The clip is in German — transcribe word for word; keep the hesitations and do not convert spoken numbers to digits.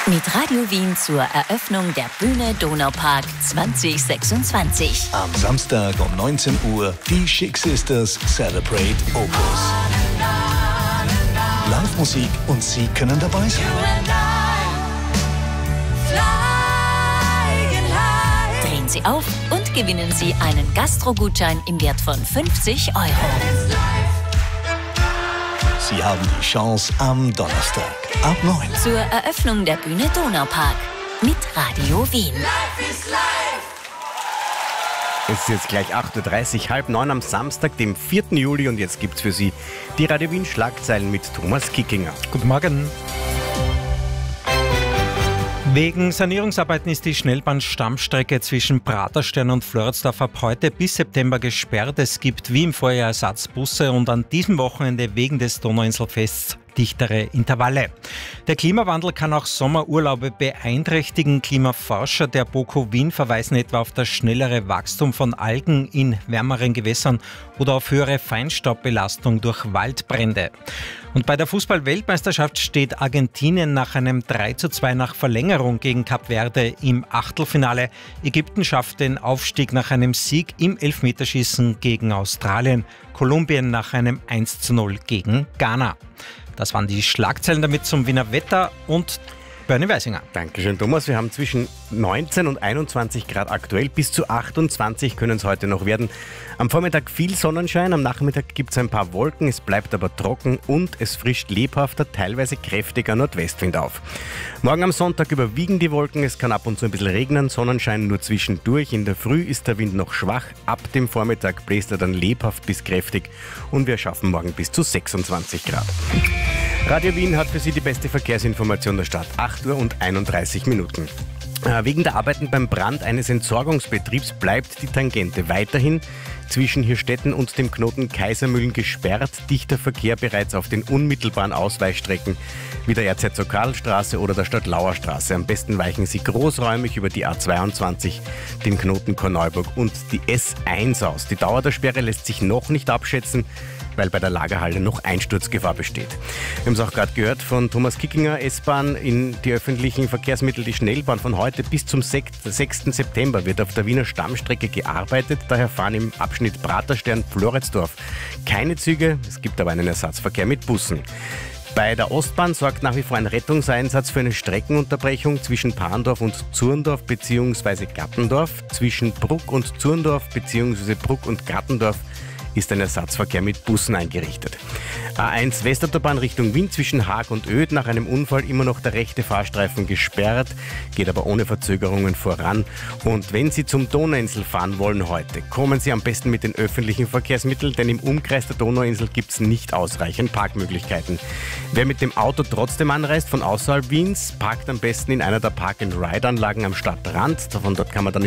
Mit Radio Wien zur Eröffnung der Bühne Donaupark zwanzig sechsundzwanzig. Am Samstag um neunzehn Uhr die Chic Sisters Celebrate Opus. Live-Musik und Sie können dabei sein. Drehen Sie auf und gewinnen Sie einen Gastro-Gutschein im Wert von fünfzig Euro. Sie haben die Chance am Donnerstag ab neun. Zur Eröffnung der Bühne Donaupark mit Radio Wien. Es ist jetzt gleich acht Uhr dreißig, halb neun am Samstag, dem vierten Juli, und jetzt gibt's für Sie die Radio Wien Schlagzeilen mit Thomas Kickinger. Guten Morgen. Wegen Sanierungsarbeiten ist die Schnellbahnstammstrecke zwischen Praterstern und Floridsdorf ab heute bis September gesperrt. Es gibt wie im Vorjahr Ersatzbusse und an diesem Wochenende wegen des Donauinselfests dichtere Intervalle. Der Klimawandel kann auch Sommerurlaube beeinträchtigen. Klimaforscher der BOKU Wien verweisen etwa auf das schnellere Wachstum von Algen in wärmeren Gewässern oder auf höhere Feinstaubbelastung durch Waldbrände. Und bei der Fußball-Weltmeisterschaft steht Argentinien nach einem drei zu zwei nach Verlängerung gegen Kap Verde im Achtelfinale. Ägypten schafft den Aufstieg nach einem Sieg im Elfmeterschießen gegen Australien. Kolumbien nach einem eins zu null gegen Ghana. Das waren die Schlagzeilen damit zum Wiener Wetter und Bernie Weisinger. Dankeschön, Thomas. Wir haben zwischen neunzehn und einundzwanzig Grad aktuell. Bis zu achtundzwanzig können es heute noch werden. Am Vormittag viel Sonnenschein, am Nachmittag gibt es ein paar Wolken, es bleibt aber trocken und es frischt lebhafter, teilweise kräftiger Nordwestwind auf. Morgen am Sonntag überwiegen die Wolken, es kann ab und zu ein bisschen regnen, Sonnenschein nur zwischendurch. In der Früh ist der Wind noch schwach, ab dem Vormittag bläst er dann lebhaft bis kräftig und wir schaffen morgen bis zu sechsundzwanzig Grad. Radio Wien hat für Sie die beste Verkehrsinformation der Stadt. acht Uhr und einunddreißig Minuten. Wegen der Arbeiten beim Brand eines Entsorgungsbetriebs bleibt die Tangente weiterhin zwischen Hirstetten und dem Knoten Kaisermühlen gesperrt. Dichter Verkehr bereits auf den unmittelbaren Ausweichstrecken wie der Erzherzog-Karl-Straße oder der Stadtlauer-Straße. Am besten weichen Sie großräumig über die A zweiundzwanzig, den Knoten Korneuburg und die S eins aus. Die Dauer der Sperre lässt sich noch nicht abschätzen, weil bei der Lagerhalle noch Einsturzgefahr besteht. Wir haben es auch gerade gehört von Thomas Kickinger, S-Bahn in die öffentlichen Verkehrsmittel. Die Schnellbahn von heute bis zum sechsten September wird auf der Wiener Stammstrecke gearbeitet. Daher fahren im Abschnitt Praterstern-Floridsdorf keine Züge. Es gibt aber einen Ersatzverkehr mit Bussen. Bei der Ostbahn sorgt nach wie vor ein Rettungseinsatz für eine Streckenunterbrechung zwischen Parndorf und Zurndorf bzw. Gattendorf. Zwischen Bruck und Zurndorf bzw. Bruck und Gattendorf ist ein Ersatzverkehr mit Bussen eingerichtet. A eins Westautobahn Richtung Wien zwischen Haag und Oedt, nach einem Unfall immer noch der rechte Fahrstreifen gesperrt, geht aber ohne Verzögerungen voran. Und wenn Sie zum Donauinsel fahren wollen heute, kommen Sie am besten mit den öffentlichen Verkehrsmitteln, denn im Umkreis der Donauinsel gibt es nicht ausreichend Parkmöglichkeiten. Wer mit dem Auto trotzdem anreist von außerhalb Wiens, parkt am besten in einer der Park-and-Ride-Anlagen am Stadtrand. Von dort kann man dann